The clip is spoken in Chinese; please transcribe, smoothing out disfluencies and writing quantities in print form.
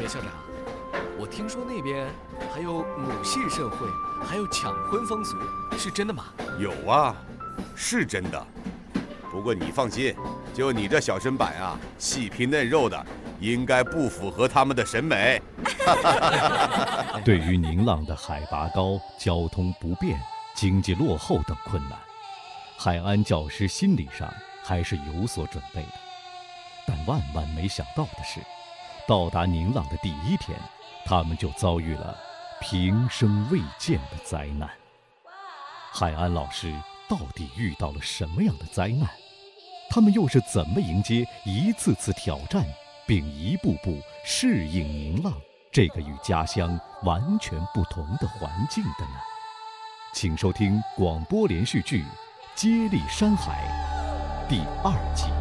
校长，我听说那边还有母系社会，还有抢婚风俗，是真的吗？ 有啊，是真的。不过你放心，就你这小身板啊，细皮嫩肉的，应该不符合他们的审美。 对于宁浪的海拔高、交通不便、经济落后等困难，海安教师心理上还是有所准备的。但万万没想到的是，到达宁浪的第一天，他们就遭遇了平生未见的灾难。海安老师到底遇到了什么样的灾难？他们又是怎么迎接一次次挑战，并一步步适应宁浪这个与家乡完全不同的环境的呢？请收听广播连续剧《接力山海》第2集。